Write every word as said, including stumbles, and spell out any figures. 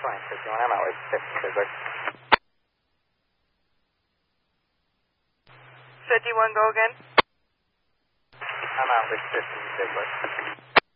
twenty, fifty-one, I'm out with fifty, Ziggler. fifty-one, go again. I'm out with fifty, Ziggler.